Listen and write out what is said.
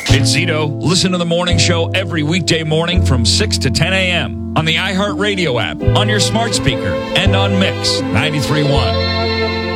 It's Zito. Listen to the morning show every weekday morning from 6 to 10 a.m. on the iHeartRadio app, on your smart speaker, and on Mix 93.1.